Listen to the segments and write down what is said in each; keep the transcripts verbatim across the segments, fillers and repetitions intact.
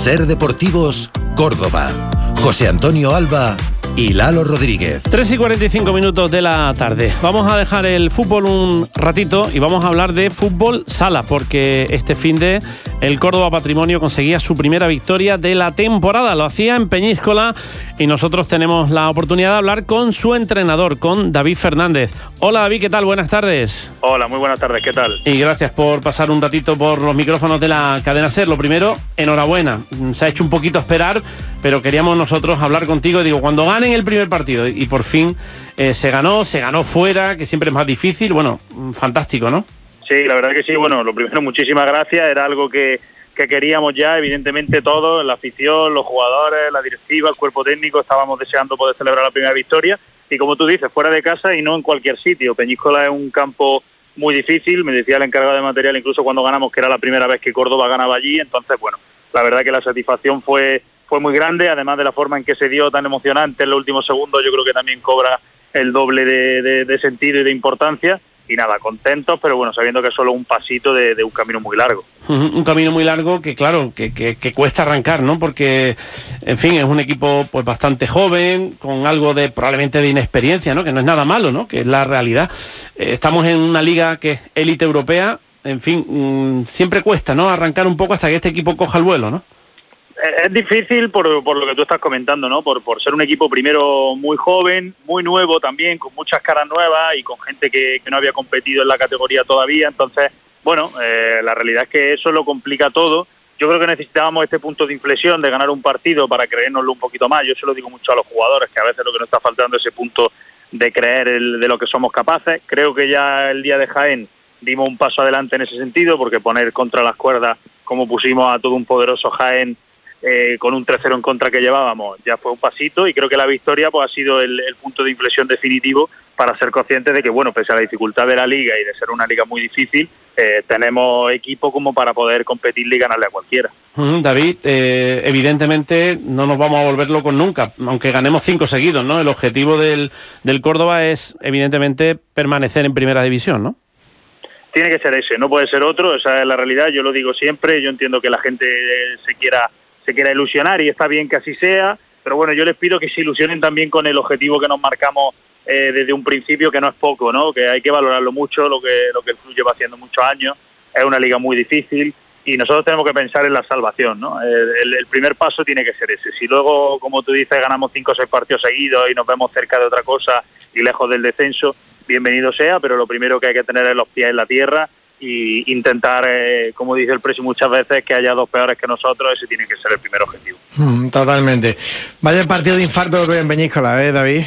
Ser Deportivos, Córdoba. José Antonio Alba y Lalo Rodríguez. tres y cuarenta y cinco minutos de la tarde. Vamos a dejar el fútbol un ratito y vamos a hablar de fútbol sala, porque este finde el Córdoba Patrimonio conseguía su primera victoria de la temporada. Lo hacía en Peñíscola y nosotros tenemos la oportunidad de hablar con su entrenador, con David Fernández. Hola David, ¿qué tal? Buenas tardes. Hola, muy buenas tardes, ¿qué tal? Y gracias por pasar un ratito por los micrófonos de la cadena SER. Lo primero, enhorabuena. Se ha hecho un poquito esperar, pero queríamos nosotros hablar contigo. Digo, cuando ganen el primer partido y por fin eh, se ganó, se ganó fuera, que siempre es más difícil. Bueno, fantástico, ¿no? Sí, la verdad que sí. Bueno, lo primero, muchísimas gracias. Era algo que, que queríamos ya, evidentemente todos, la afición, los jugadores, la directiva, el cuerpo técnico, estábamos deseando poder celebrar la primera victoria. Y como tú dices, fuera de casa y no en cualquier sitio. Peñíscola es un campo muy difícil. Me decía el encargado de material, incluso cuando ganamos, que era la primera vez que Córdoba ganaba allí. Entonces, bueno, la verdad que la satisfacción fue fue muy grande, además de la forma en que se dio tan emocionante en los últimos segundos. Yo creo que también cobra el doble de, de, de sentido y de importancia. Y nada, contentos, pero bueno, sabiendo que es solo un pasito de, de un camino muy largo. Un camino muy largo que, claro, que, que, que cuesta arrancar, ¿no? Porque, en fin, es un equipo pues bastante joven, con algo de probablemente de inexperiencia, ¿no? Que no es nada malo, ¿no? Que es la realidad. Eh, estamos en una liga que es élite europea. En fin, mmm, siempre cuesta, ¿no? Arrancar un poco hasta que este equipo coja el vuelo, ¿no? Es difícil por, por lo que tú estás comentando, ¿no? Por, por ser un equipo primero muy joven, muy nuevo también, con muchas caras nuevas y con gente que, que no había competido en la categoría todavía. Entonces, bueno, eh, la realidad es que eso lo complica todo. Yo creo que necesitábamos este punto de inflexión de ganar un partido para creérnoslo un poquito más. Yo se lo digo mucho a los jugadores, que a veces lo que nos está faltando es ese punto de creer el, de lo que somos capaces. Creo que ya el día de Jaén dimos un paso adelante en ese sentido, porque poner contra las cuerdas, como pusimos a todo un poderoso Jaén, Eh, con un tres cero en contra que llevábamos, ya fue un pasito, y creo que la victoria pues ha sido el, el punto de inflexión definitivo para ser conscientes de que, bueno, pese a la dificultad de la liga y de ser una liga muy difícil, eh, tenemos equipo como para poder competirle y ganarle a cualquiera. Mm, David, eh, evidentemente no nos vamos a volver locos nunca, aunque ganemos cinco seguidos, ¿no? El objetivo del, del Córdoba es, evidentemente, permanecer en primera división, ¿no? Tiene que ser ese, no puede ser otro, esa es la realidad, yo lo digo siempre, yo entiendo que la gente eh, se quiera se quiera ilusionar y está bien que así sea, pero bueno, yo les pido que se ilusionen también con el objetivo que nos marcamos eh, desde un principio, que no es poco, ¿no? Que hay que valorarlo mucho, lo que lo que el club lleva haciendo muchos años. Es una liga muy difícil y nosotros tenemos que pensar en la salvación, ¿no? El, el, el primer paso tiene que ser ese. Si luego, como tú dices, ganamos cinco o seis partidos seguidos y nos vemos cerca de otra cosa y lejos del descenso, bienvenido sea, pero lo primero que hay que tener es los pies en la tierra y intentar, eh, como dice el Presi muchas veces, que haya dos peores que nosotros. Ese tiene que ser el primer objetivo. Mm, totalmente. Vaya partido de infarto el otro día en Peñíscola, ¿eh, David?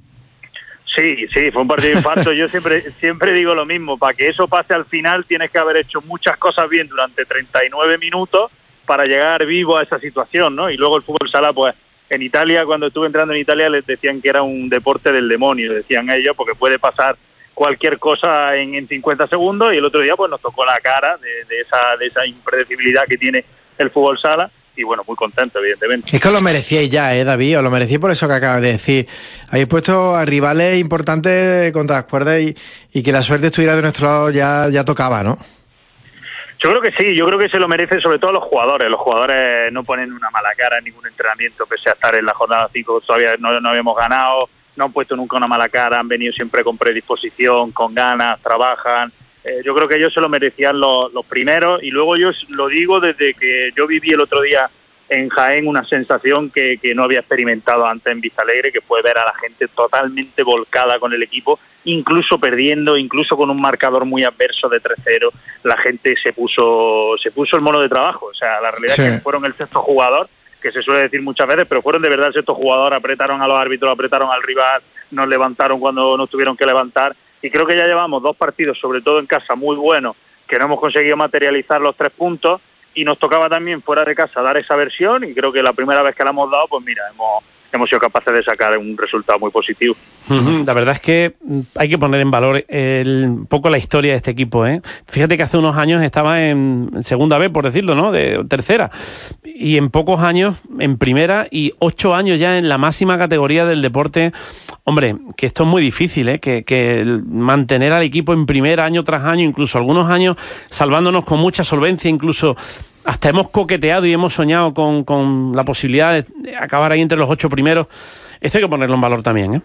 Sí, sí, fue un partido de infarto. Yo siempre siempre digo lo mismo, para que eso pase al final tienes que haber hecho muchas cosas bien durante treinta y nueve minutos para llegar vivo a esa situación, ¿no? Y luego el fútbol sala, pues en Italia, cuando estuve entrando en Italia, les decían que era un deporte del demonio, decían ellos, porque puede pasar cualquier cosa en, en cincuenta segundos, y el otro día pues nos tocó la cara de, de esa de esa impredecibilidad que tiene el fútbol sala, y bueno, muy contento, evidentemente. Es que os lo merecíais ya, ¿eh, David? Os lo merecíais por eso que acabas de decir. Habéis puesto a rivales importantes contra las cuerdas y, y que la suerte estuviera de nuestro lado ya, ya tocaba, ¿no? Yo creo que sí, yo creo que se lo merecen sobre todo los jugadores. Los jugadores no ponen una mala cara en ningún entrenamiento, pese a estar en la jornada cinco, todavía no, no habíamos ganado. No han puesto nunca una mala cara, han venido siempre con predisposición, con ganas, trabajan. Eh, yo creo que ellos se lo merecían los, los primeros, y luego yo lo digo desde que yo viví el otro día en Jaén una sensación que, que no había experimentado antes en Vistalegre, que fue ver a la gente totalmente volcada con el equipo, incluso perdiendo, incluso con un marcador muy adverso de tres cero. La gente se puso se puso el mono de trabajo. O sea, la realidad sí. Es que fueron el sexto jugador, que se suele decir muchas veces, pero fueron de verdad el sexto jugador, apretaron a los árbitros, apretaron al rival, nos levantaron cuando nos tuvieron que levantar, y creo que ya llevamos dos partidos, sobre todo en casa, muy buenos, que no hemos conseguido materializar los tres puntos, y nos tocaba también fuera de casa dar esa versión, y creo que la primera vez que la hemos dado, pues mira, hemos hemos sido capaces de sacar un resultado muy positivo. Uh-huh. La verdad es que hay que poner en valor el, un poco la historia de este equipo, ¿eh? Fíjate que hace unos años estaba en segunda B, por decirlo, ¿no? De tercera. Y en pocos años en primera, y ocho años ya en la máxima categoría del deporte. Hombre, que esto es muy difícil, ¿eh? Que, que mantener al equipo en primera año tras año, incluso algunos años salvándonos con mucha solvencia, incluso hasta hemos coqueteado y hemos soñado con, con la posibilidad de acabar ahí entre los ocho primeros. Esto hay que ponerlo en valor también, ¿eh?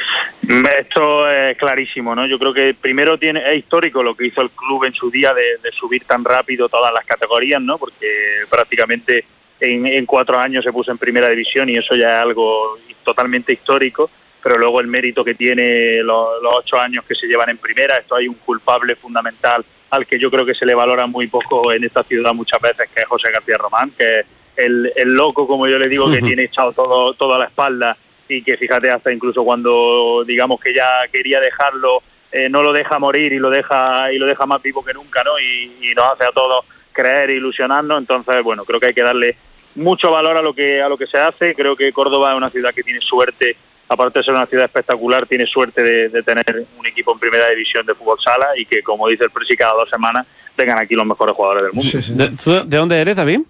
Esto es clarísimo, ¿no? Yo creo que primero tiene es histórico lo que hizo el club en su día de, de subir tan rápido todas las categorías, ¿no? Porque prácticamente en, en cuatro años se puso en primera división y eso ya es algo totalmente histórico, pero luego el mérito que tiene los, los ocho años que se llevan en primera, esto hay un culpable fundamental al que yo creo que se le valora muy poco en esta ciudad muchas veces, que es José García Román, que es el, el loco, como yo le digo, uh-huh. que tiene echado todo, todo a la espalda, y que fíjate, hasta incluso cuando digamos que ya quería dejarlo, eh, no lo deja morir y lo deja y lo deja más vivo que nunca, ¿no? Y, y nos hace a todos creer e ilusionarnos. Entonces, bueno, creo que hay que darle mucho valor a lo que a lo que se hace. Creo que Córdoba es una ciudad que tiene suerte, aparte de ser una ciudad espectacular, tiene suerte de, de tener un equipo en primera división de fútbol sala y que, como dice el Presi, cada dos semanas vengan aquí los mejores jugadores del mundo. Sí, sí. ¿De, ¿tú, ¿De dónde eres, David?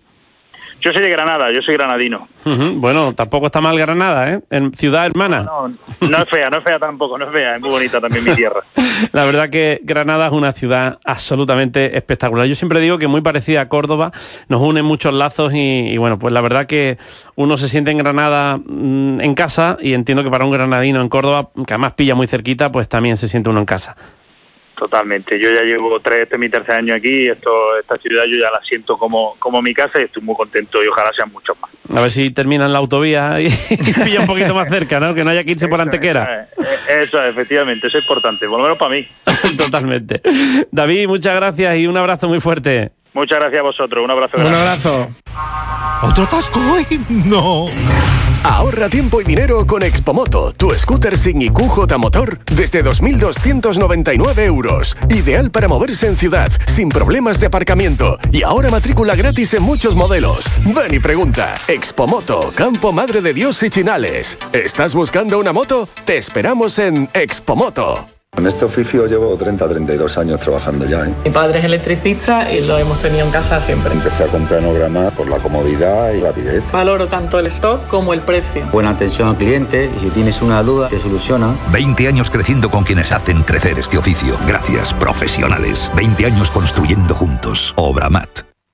Yo soy de Granada, yo soy granadino. Uh-huh. Bueno, tampoco está mal Granada, ¿eh? En ciudad hermana. No, no, no es fea, no es fea tampoco, no es fea, es muy bonita también mi tierra. La verdad que Granada es una ciudad absolutamente espectacular. Yo siempre digo que muy parecida a Córdoba, nos unen muchos lazos y, y bueno, pues la verdad que uno se siente en Granada mmm, en casa, y entiendo que para un granadino en Córdoba, que además pilla muy cerquita, pues también se siente uno en casa. Totalmente. Yo ya llevo tres, este es mi tercer año aquí, esto, esta ciudad yo ya la siento como, como mi casa y estoy muy contento y ojalá sean muchos más. A ver si terminan la autovía y, y pilla un poquito más cerca, ¿no? Que no haya que irse por Antequera. Eso es, efectivamente, eso es importante, por lo menos para mí. Totalmente. David, muchas gracias y un abrazo muy fuerte. Muchas gracias a vosotros, un abrazo grande. Un abrazo. ¿Otro atasco hoy? No. Ahorra tiempo y dinero con Expomoto, tu scooter sin I Q J motor desde dos mil doscientos noventa y nueve euros. Ideal para moverse en ciudad, sin problemas de aparcamiento. Y ahora matrícula gratis en muchos modelos. Ven y pregunta. Expomoto, Campo Madre de Dios y Chinales. ¿Estás buscando una moto? Te esperamos en Expomoto. En este oficio llevo treinta a treinta y dos años trabajando ya, ¿eh? Mi padre es electricista y lo hemos tenido en casa siempre. Empecé a comprar Nograma por la comodidad y rapidez. Valoro tanto el stock como el precio. Buena atención al cliente y si tienes una duda te soluciona. veinte años creciendo con quienes hacen crecer este oficio. Gracias, profesionales. veinte años construyendo juntos. Obramat.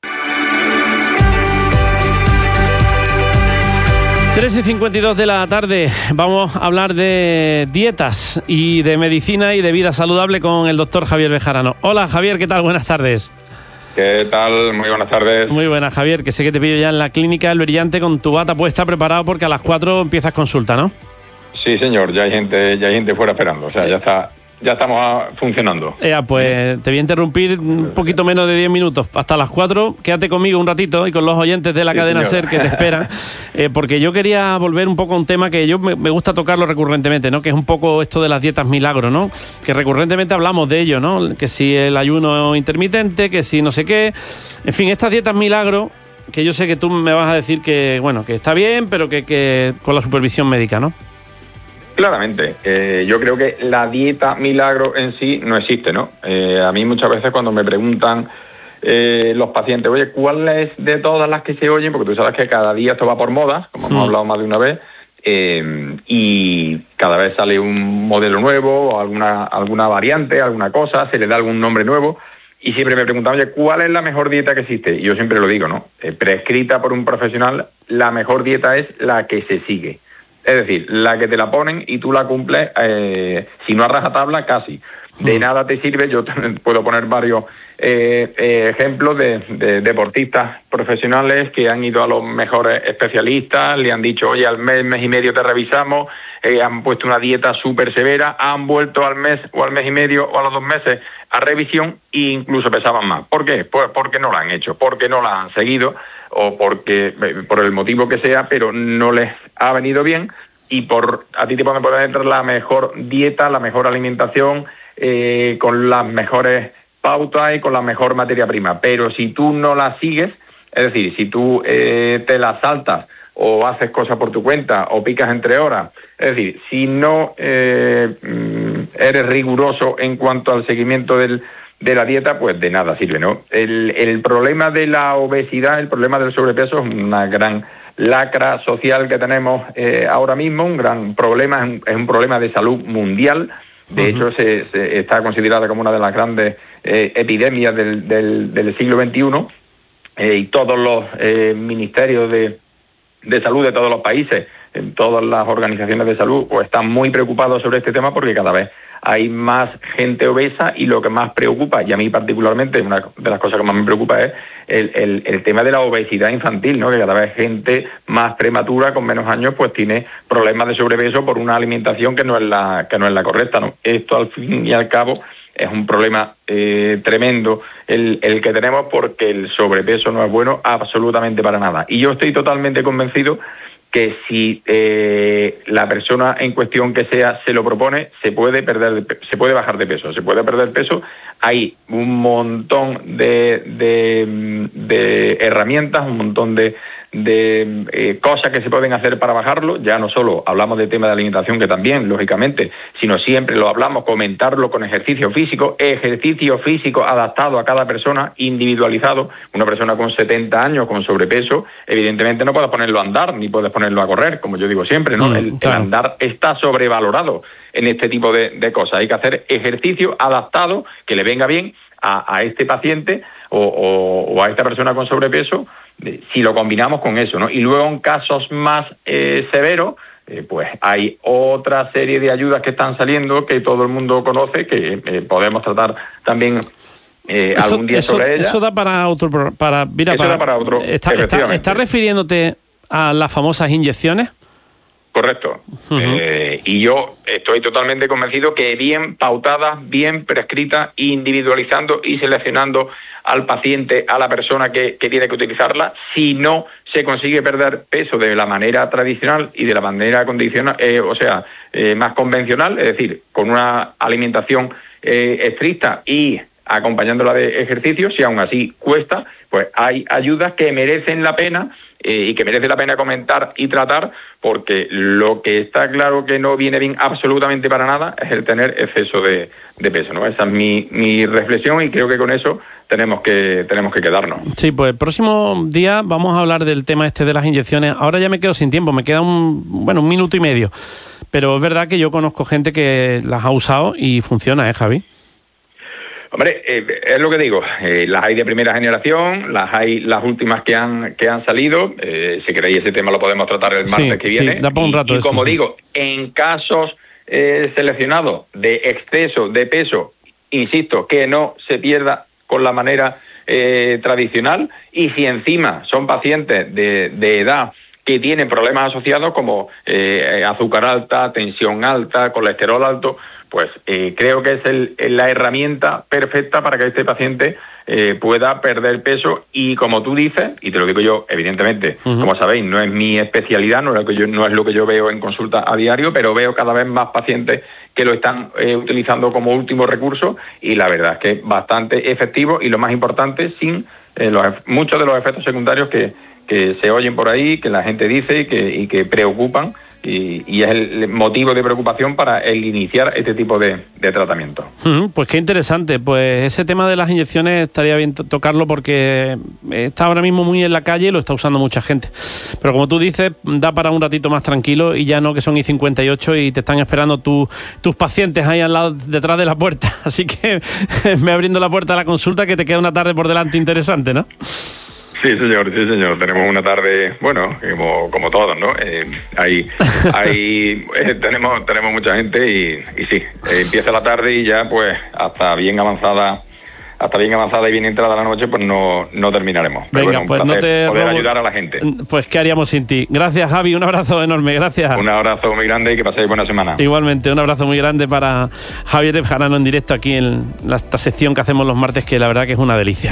tres y cincuenta y dos de la tarde, vamos a hablar de dietas y de medicina y de vida saludable con el doctor Javier Bejarano. Hola Javier, ¿qué tal? Buenas tardes. ¿Qué tal? Muy buenas tardes. Muy buenas, Javier, que sé que te pillo ya en la clínica El Brillante con tu bata puesta, preparado porque a las cuatro empiezas consulta, ¿no? Sí, señor, ya hay gente, ya hay gente fuera esperando, o sea, ya está... Ya estamos a, funcionando. Ya, pues te voy a interrumpir un poquito menos de diez minutos. Hasta las cuatro, quédate conmigo un ratito y con los oyentes de la sí, cadena señor. SER que te esperan. Eh, porque yo quería volver un poco a un tema que yo me, me gusta tocarlo recurrentemente, ¿no? Que es un poco esto de las dietas milagro, ¿no? Que recurrentemente hablamos de ello, ¿no? Que si el ayuno intermitente, que si no sé qué. En fin, estas dietas milagro, que yo sé que tú me vas a decir que, bueno, que está bien, pero que, que con la supervisión médica, ¿no? Claramente, eh, yo creo que la dieta milagro en sí no existe, ¿no? Eh, a mí muchas veces cuando me preguntan eh, los pacientes, oye, ¿cuál es de todas las que se oyen? Porque tú sabes que cada día esto va por modas, como hemos mm. hablado más de una vez, eh, y cada vez sale un modelo nuevo o alguna, alguna variante, alguna cosa, se le da algún nombre nuevo, y siempre me preguntan, oye, ¿cuál es la mejor dieta que existe? Y yo siempre lo digo, ¿no? Eh, prescrita por un profesional, la mejor dieta es la que se sigue. Es decir, la que te la ponen y tú la cumples, eh, si no a rajatabla, casi. De nada te sirve, yo también puedo poner varios eh, eh, ejemplos de, de deportistas profesionales que han ido a los mejores especialistas, le han dicho, oye, al mes, mes y medio te revisamos, eh, han puesto una dieta súper severa, han vuelto al mes o al mes y medio o a los dos meses a revisión e incluso pesaban más. ¿Por qué? Pues porque no la han hecho, porque no la han seguido o porque por el motivo que sea, pero no les ha venido bien y por a ti te pueden poner la mejor dieta, la mejor alimentación, eh, con las mejores pautas y con la mejor materia prima. Pero si tú no la sigues, es decir, si tú eh, te la saltas o haces cosas por tu cuenta o picas entre horas, es decir, si no eh, eres riguroso en cuanto al seguimiento del de la dieta, pues de nada sirve, ¿no? El, el problema de la obesidad, el problema del sobrepeso es una gran lacra social que tenemos eh, ahora mismo, un gran problema, es un, es un problema de salud mundial. De uh-huh. hecho, se, se está considerada como una de las grandes eh, epidemias del, del, del siglo veintiuno eh, y todos los eh, ministerios de, de salud de todos los países, en todas las organizaciones de salud, pues están muy preocupados sobre este tema porque cada vez hay más gente obesa y lo que más preocupa, y a mí particularmente, una de las cosas que más me preocupa es el, el, el tema de la obesidad infantil, ¿no? Que cada vez gente más prematura, con menos años, pues tiene problemas de sobrepeso por una alimentación que no es la, que no es la correcta, ¿no? Esto, al fin y al cabo, es un problema eh, tremendo el, el que tenemos, porque el sobrepeso no es bueno absolutamente para nada. Y yo estoy totalmente convencido que si eh, la persona en cuestión que sea se lo propone, se puede perder, se puede bajar de peso, se puede perder peso. Hay un montón de, de, de herramientas, un montón de, de eh, cosas que se pueden hacer para bajarlo. Ya no solo hablamos de tema de alimentación, que también, lógicamente, sino siempre lo hablamos, comentarlo con ejercicio físico, ejercicio físico adaptado a cada persona, individualizado. Una persona con setenta años, con sobrepeso, evidentemente no puedes ponerlo a andar, ni puedes ponerlo a correr, como yo digo siempre, ¿no? Mm, el, claro. el andar está sobrevalorado en este tipo de, de cosas. Hay que hacer ejercicio adaptado, que le venga bien a, a este paciente o, o, o a esta persona con sobrepeso, si lo combinamos con eso, ¿no? Y luego en casos más eh, severos, eh, pues hay otra serie de ayudas que están saliendo que todo el mundo conoce, que eh, podemos tratar también eh, eso, algún día eso, sobre ella. Eso da para otro... Para, mira, eso para, da para otro, está, está, ¿Estás refiriéndote a las famosas inyecciones? Correcto. Uh-huh. Eh, y yo estoy totalmente convencido que bien pautadas, bien prescritas, individualizando y seleccionando al paciente, a la persona que, que tiene que utilizarla, si no se consigue perder peso de la manera tradicional y de la manera condicional, eh, o sea, eh, más convencional, es decir, con una alimentación eh, estricta y acompañándola de ejercicios, si aún así cuesta, pues hay ayudas que merecen la pena eh, y que merece la pena comentar y tratar, porque lo que está claro que no viene bien absolutamente para nada es el tener exceso de, de peso, ¿no? Esa es mi, mi reflexión y creo que con eso tenemos que tenemos que quedarnos. Sí, pues el próximo día vamos a hablar del tema este de las inyecciones. Ahora ya me quedo sin tiempo, me queda un bueno un minuto y medio, pero es verdad que yo conozco gente que las ha usado y funciona, ¿eh, Javi? Hombre, eh, es lo que digo, eh, las hay de primera generación, las hay las últimas que han que han salido, eh, si queréis ese tema lo podemos tratar el martes sí, que viene, sí, da para un rato y, y eso. Como digo, en casos eh, seleccionados de exceso de peso, insisto, que no se pierda con la manera eh, tradicional, y si encima son pacientes de, de edad que tienen problemas asociados como eh, azúcar alta, tensión alta, colesterol alto, pues eh, creo que es el, la herramienta perfecta para que este paciente eh, pueda perder peso. Y como tú dices, y te lo digo yo, evidentemente, uh-huh. como sabéis, no es mi especialidad, no es lo que yo, no es lo que yo veo en consulta a diario, pero veo cada vez más pacientes que lo están eh, utilizando como último recurso, y la verdad es que es bastante efectivo y, lo más importante, sin eh, los, muchos de los efectos secundarios que, que se oyen por ahí, que la gente dice y que, y que preocupan. Y, y es el motivo de preocupación para el iniciar este tipo de, de tratamiento. Uh-huh, pues qué interesante. Pues ese tema de las inyecciones estaría bien to- tocarlo porque está ahora mismo muy en la calle y lo está usando mucha gente. Pero como tú dices, da para un ratito más tranquilo, y ya no que son y cincuenta y ocho y te están esperando tu, tus pacientes ahí al lado, detrás de la puerta. Así que me abriendo la puerta a la consulta, que te queda una tarde por delante interesante, ¿no? Sí, señor, sí, señor. Tenemos una tarde, bueno, como, como todos, ¿no? Eh, hay, hay, eh, tenemos, tenemos mucha gente y, y sí, eh, empieza la tarde y ya, pues, hasta bien avanzada, hasta bien avanzada y bien entrada la noche, pues no, no terminaremos. Pero venga, bueno, pues no te poder robo, ayudar a la gente. Pues, ¿qué haríamos sin ti? Gracias, Javi, un abrazo enorme, gracias. Un abrazo muy grande y que paséis buena semana. Igualmente, un abrazo muy grande para Javier Bejarano en directo aquí en la, esta sección que hacemos los martes, que la verdad que es una delicia.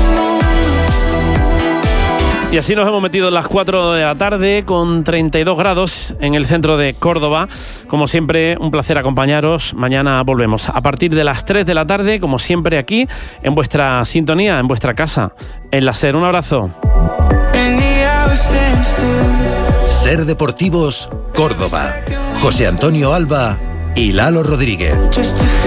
Y así nos hemos metido en las cuatro de la tarde con treinta y dos grados en el centro de Córdoba. Como siempre, un placer acompañaros. Mañana volvemos a partir de las tres de la tarde, como siempre aquí, en vuestra sintonía, en vuestra casa, en la SER. Un abrazo. SER Deportivos, Córdoba. José Antonio Alba y Lalo Rodríguez.